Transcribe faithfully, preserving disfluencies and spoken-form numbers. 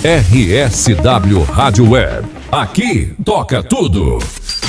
R S W Rádio Web. Aqui toca tudo.